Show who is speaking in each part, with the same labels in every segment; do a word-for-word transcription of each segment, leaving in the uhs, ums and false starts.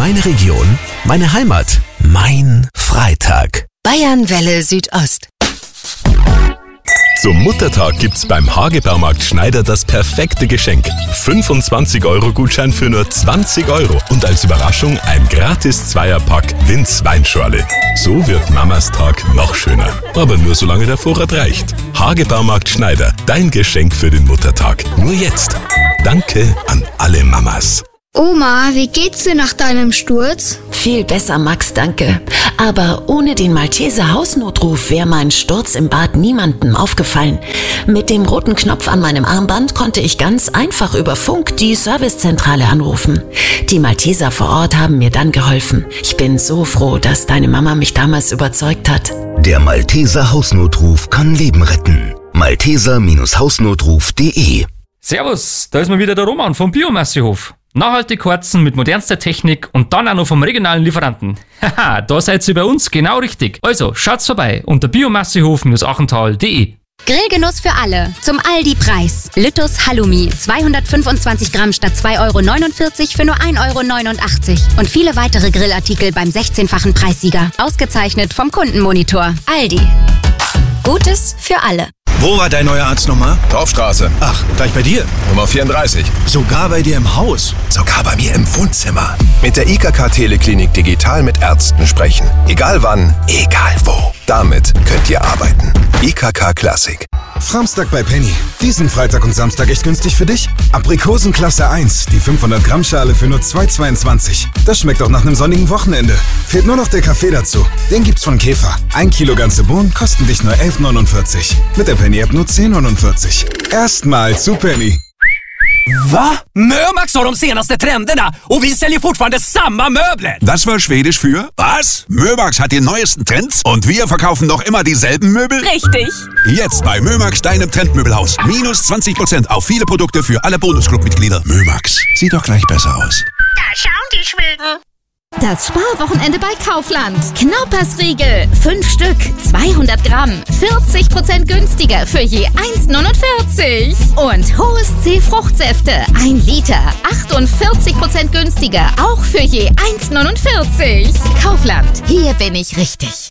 Speaker 1: Meine Region, meine Heimat, mein Freitag.
Speaker 2: Bayernwelle Südost.
Speaker 1: Zum Muttertag gibt's beim Hagebaumarkt Schneider das perfekte Geschenk. fünfundzwanzig Euro Gutschein für nur zwanzig Euro und als Überraschung ein gratis Zweierpack Winz Weinschorle. So wird Mamas Tag noch schöner. Aber nur solange der Vorrat reicht. Hagebaumarkt Schneider, dein Geschenk für den Muttertag. Nur jetzt. Danke an alle Mamas.
Speaker 3: Oma, wie geht's dir nach deinem Sturz?
Speaker 2: Viel besser, Max, danke. Aber ohne den Malteser Hausnotruf wäre mein Sturz im Bad niemandem aufgefallen. Mit dem roten Knopf an meinem Armband konnte ich ganz einfach über Funk die Servicezentrale anrufen. Die Malteser vor Ort haben mir dann geholfen. Ich bin so froh, dass deine Mama mich damals überzeugt hat.
Speaker 4: Der Malteser Hausnotruf kann Leben retten. malteser Hausnotruf punkt de.
Speaker 5: Servus, da ist mal wieder der Roman vom Biomassehof. Nachhaltig heizen mit modernster Technik und dann auch noch vom regionalen Lieferanten. Haha, da seid ihr bei uns genau richtig. Also, schaut's vorbei unter biomassehof achental punkt de.
Speaker 6: Grillgenuss für alle. Zum Aldi-Preis. Lüttus Halloumi. zweihundertfünfundzwanzig Gramm statt zwei Euro neunundvierzig für nur ein Euro neunundachtzig. Und viele weitere Grillartikel beim sechzehnfachen Preissieger. Ausgezeichnet vom Kundenmonitor. Aldi. Gutes für alle.
Speaker 7: Wo war dein neuer Arzt nochmal?
Speaker 8: Dorfstraße.
Speaker 7: Ach, gleich bei dir?
Speaker 8: Nummer vierunddreißig.
Speaker 7: Sogar bei dir im Haus?
Speaker 8: Sogar bei mir im Wohnzimmer. Mit der I K K Teleklinik digital mit Ärzten sprechen. Egal wann, egal wo. Damit könnt ihr arbeiten. I K K Classic.
Speaker 9: Samstag bei Penny. Diesen Freitag und Samstag echt günstig für dich? Aprikosen Klasse eins, die fünfhundert Gramm Schale für nur zwei Euro zweiundzwanzig. Das schmeckt auch nach einem sonnigen Wochenende. Fehlt nur noch der Kaffee dazu. Den gibt's von Käfer. Ein Kilo ganze Bohnen kosten dich nur elf Euro neunundvierzig. Mit der Penny-App nur zehn Euro neunundvierzig. Erstmal zu Penny.
Speaker 10: Va? Mömax har de senaste trenderna och vi säljer fortfarande samma möbler.
Speaker 11: Das war Schwedisch für was? Mömax hat die neuesten Trends und wir verkaufen noch immer dieselben Möbel?
Speaker 12: Richtig.
Speaker 11: Jetzt bei Mömax, deinem Trendmöbelhaus. Minus zwanzig Prozent auf viele Produkte für alle Bonusclub-Mitglieder. Mömax, sieht doch gleich besser aus.
Speaker 12: Da schauen die Schweden.
Speaker 13: Das Sparwochenende bei Kaufland. Knaupersriegel, fünf Stück, zweihundert Gramm, vierzig Prozent günstiger für je eins Euro neunundvierzig. Und Hohes C Fruchtsäfte, ein Liter, achtundvierzig Prozent günstiger, auch für je eins Euro neunundvierzig. Kaufland, hier bin ich richtig.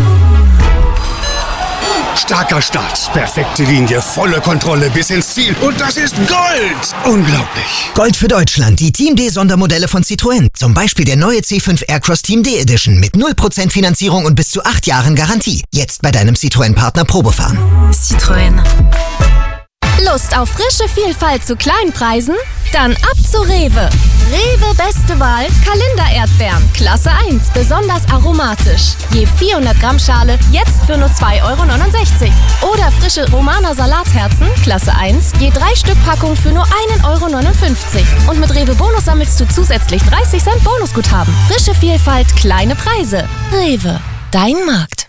Speaker 14: Starker Start, perfekte Linie, volle Kontrolle bis ins Ziel. Und das ist Gold! Unglaublich.
Speaker 15: Gold für Deutschland, die Team D Sondermodelle von Citroën. Zum Beispiel der neue C fünf Aircross Team D Edition mit null Prozent Finanzierung und bis zu acht Jahren Garantie. Jetzt bei deinem Citroën-Partner Probefahren.
Speaker 6: Citroën.
Speaker 13: Lust auf frische Vielfalt zu Kleinpreisen? Dann ab zu Rewe. Rewe beste Wahl, Kalender-Erdbeeren, Klasse eins, besonders aromatisch. Je vierhundert Gramm Schale, jetzt für nur zwei Euro neunundsechzig. Oder frische Romaner Salatherzen, Klasse eins, je drei Stück Packung für nur ein Euro neunundfünfzig. Und mit Rewe Bonus sammelst du zusätzlich dreißig Cent Bonusguthaben. Frische Vielfalt, kleine Preise. Rewe, dein Markt.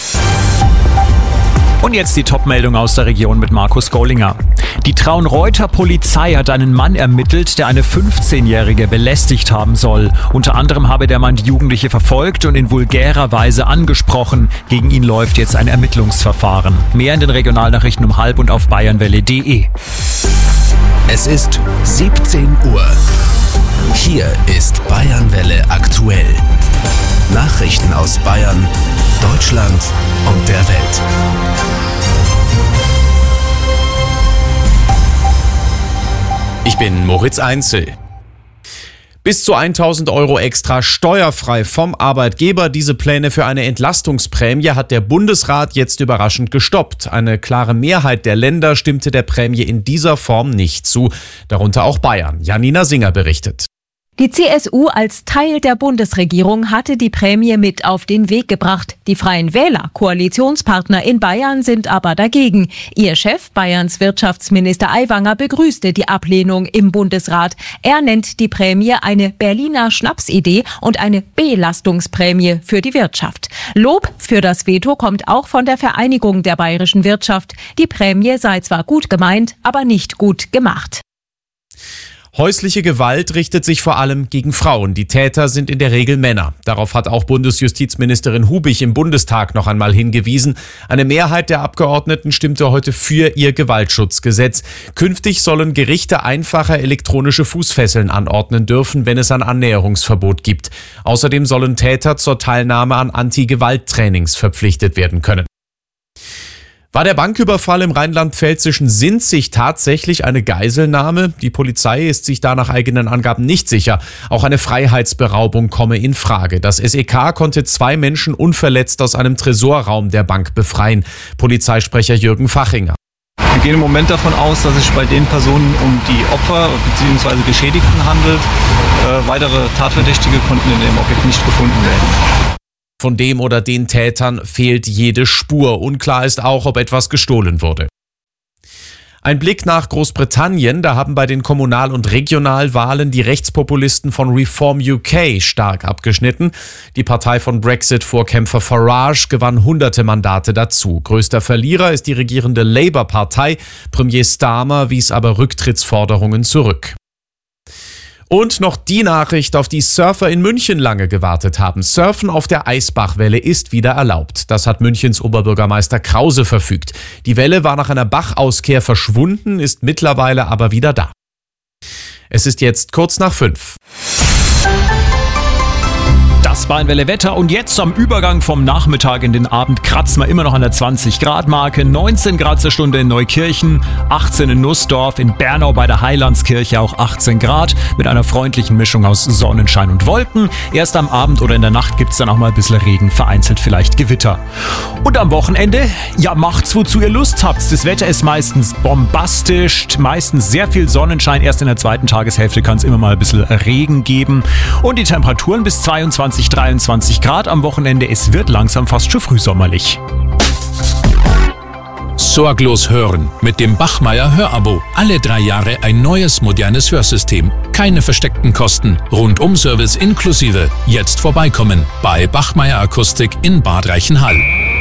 Speaker 16: Und jetzt die Top-Meldung aus der Region mit Markus Gollinger. Die Traunreuther Polizei hat einen Mann ermittelt, der eine fünfzehnjährige belästigt haben soll. Unter anderem habe der Mann die Jugendliche verfolgt und in vulgärer Weise angesprochen. Gegen ihn läuft jetzt ein Ermittlungsverfahren. Mehr in den Regionalnachrichten um halb und auf bayernwelle punkt de.
Speaker 1: Es ist siebzehn Uhr. Hier ist Bayernwelle aktuell. Nachrichten aus Bayern, Deutschland und der Welt.
Speaker 17: Ich bin Moritz Einzel. Bis zu tausend Euro extra steuerfrei vom Arbeitgeber. Diese Pläne für eine Entlastungsprämie hat der Bundesrat jetzt überraschend gestoppt. Eine klare Mehrheit der Länder stimmte der Prämie in dieser Form nicht zu. Darunter auch Bayern. Janina Singer berichtet.
Speaker 18: Die C S U als Teil der Bundesregierung hatte die Prämie mit auf den Weg gebracht. Die Freien Wähler, Koalitionspartner in Bayern, sind aber dagegen. Ihr Chef, Bayerns Wirtschaftsminister Aiwanger, begrüßte die Ablehnung im Bundesrat. Er nennt die Prämie eine Berliner Schnapsidee und eine Belastungsprämie für die Wirtschaft. Lob für das Veto kommt auch von der Vereinigung der bayerischen Wirtschaft. Die Prämie sei zwar gut gemeint, aber nicht gut gemacht.
Speaker 17: Häusliche Gewalt richtet sich vor allem gegen Frauen. Die Täter sind in der Regel Männer. Darauf hat auch Bundesjustizministerin Hubich im Bundestag noch einmal hingewiesen. Eine Mehrheit der Abgeordneten stimmte heute für ihr Gewaltschutzgesetz. Künftig sollen Gerichte einfacher elektronische Fußfesseln anordnen dürfen, wenn es ein Annäherungsverbot gibt. Außerdem sollen Täter zur Teilnahme an Anti-Gewalt-Trainings verpflichtet werden können. War der Banküberfall im rheinland-pfälzischen Sinzig tatsächlich eine Geiselnahme? Die Polizei ist sich da nach eigenen Angaben nicht sicher. Auch eine Freiheitsberaubung komme in Frage. Das S E K konnte zwei Menschen unverletzt aus einem Tresorraum der Bank befreien. Polizeisprecher Jürgen Fachinger.
Speaker 19: Wir gehen im Moment davon aus, dass es sich bei den Personen um die Opfer bzw. Geschädigten handelt. Äh, weitere Tatverdächtige konnten in dem Objekt nicht gefunden werden.
Speaker 17: Von dem oder den Tätern fehlt jede Spur. Unklar ist auch, ob etwas gestohlen wurde. Ein Blick nach Großbritannien. Da haben bei den Kommunal- und Regionalwahlen die Rechtspopulisten von Reform U K stark abgeschnitten. Die Partei von Brexit-Vorkämpfer Farage gewann hunderte Mandate dazu. Größter Verlierer ist die regierende Labour-Partei. Premier Starmer wies aber Rücktrittsforderungen zurück. Und noch die Nachricht, auf die Surfer in München lange gewartet haben. Surfen auf der Eisbachwelle ist wieder erlaubt. Das hat Münchens Oberbürgermeister Krause verfügt. Die Welle war nach einer Bachauskehr verschwunden, ist mittlerweile aber wieder da. Es ist jetzt kurz nach fünf.
Speaker 16: Das Bayernwelle-Wetter und jetzt am Übergang vom Nachmittag in den Abend kratzen wir immer noch an der zwanzig Grad Marke. neunzehn Grad zur Stunde in Neukirchen, achtzehn in Nussdorf, in Bernau bei der Heilandskirche auch achtzehn Grad mit einer freundlichen Mischung aus Sonnenschein und Wolken. Erst am Abend oder in der Nacht gibt es dann auch mal ein bisschen Regen, vereinzelt vielleicht Gewitter. Und am Wochenende, ja, macht's, wozu ihr Lust habt. Das Wetter ist meistens bombastisch, meistens sehr viel Sonnenschein. Erst in der zweiten Tageshälfte kann es immer mal ein bisschen Regen geben. Und die Temperaturen bis zweiundzwanzig, dreiundzwanzig Grad am Wochenende. Es wird langsam fast schon frühsommerlich.
Speaker 1: Sorglos hören mit dem Bachmeier Hörabo. Alle drei Jahre ein neues, modernes Hörsystem. Keine versteckten Kosten. Rundum-Service inklusive. Jetzt vorbeikommen bei Bachmeier Akustik in Bad Reichenhall.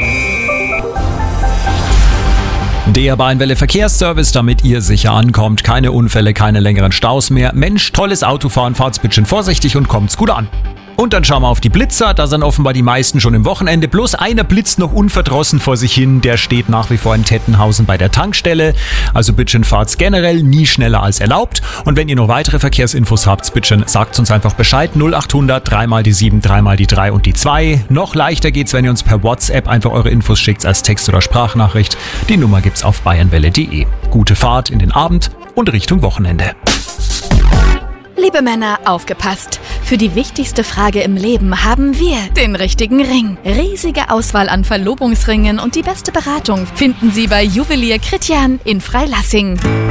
Speaker 16: Der Bayernwelle Verkehrsservice, damit ihr sicher ankommt. Keine Unfälle, keine längeren Staus mehr. Mensch, tolles Autofahren, fahrt's bitte vorsichtig und kommt's gut an. Und dann schauen wir auf die Blitzer, da sind offenbar die meisten schon im Wochenende. Bloß einer blitzt noch unverdrossen vor sich hin, der steht nach wie vor in Tettenhausen bei der Tankstelle. Also bitte fahrt's generell nie schneller als erlaubt. Und wenn ihr noch weitere Verkehrsinfos habt, bitte sagt uns einfach Bescheid. null achthundert, dreimal die sieben, dreimal die drei und die zwei. Noch leichter geht's, wenn ihr uns per WhatsApp einfach eure Infos schickt als Text- oder Sprachnachricht. Die Nummer gibt's auf bayernwelle punkt de. Gute Fahrt in den Abend und Richtung Wochenende.
Speaker 20: Liebe Männer, aufgepasst! Für die wichtigste Frage im Leben haben wir den richtigen Ring. Riesige Auswahl an Verlobungsringen und die beste Beratung finden Sie bei Juwelier Christian in Freilassing.